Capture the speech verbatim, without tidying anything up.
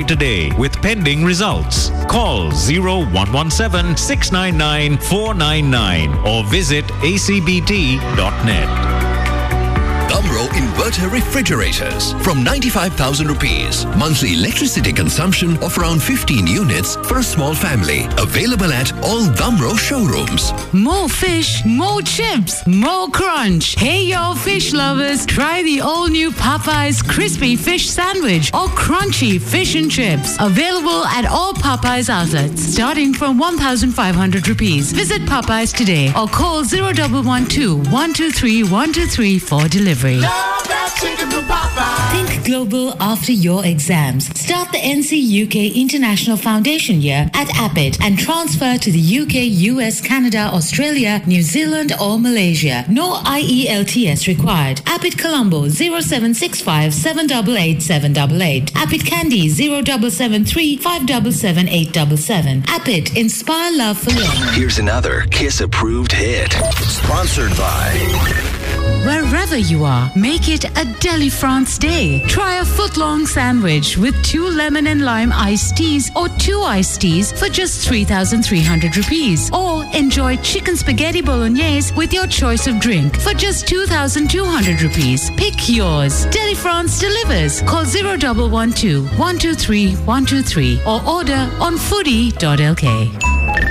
today with pending results. Call zero one one seven, six nine nine, four nine nine or visit a c b t dot net. Damro Inverter Refrigerators from ninety-five thousand rupees. Monthly electricity consumption of around fifteen units for a small family. Available at all Damro showrooms. More fish, more chips, more crunch. Hey, yo, fish lovers, try the all-new Popeyes Crispy Fish Sandwich or Crunchy Fish and Chips. Available at all Popeyes outlets, starting from one thousand five hundred rupees. Visit Popeyes today or call zero one one two, one two three, one two three for delivery. Love that chicken from Popeyes. Think global after your exams. Start the N C U K International Foundation year at Abbott and transfer to the U K, U S, Canada, Australia, New Zealand or Malaysia. No I E L T S required. Abbott Colombo zero seven six five, seven eight eight, seven eight eight. Abbott Candy zero seven seven three, five seven seven, eight seven seven. Abbott, inspire love for long. Here's another Kiss approved hit. Sponsored by... Wherever you are, make it a Deli France day. Try a foot-long sandwich with two lemon and lime iced teas or two iced teas for just three thousand three hundred rupees. Or enjoy chicken spaghetti bolognese with your choice of drink for just two thousand two hundred rupees. Pick yours. Deli France delivers. Call zero one one two, one two three, one two three or order on foodie dot l k.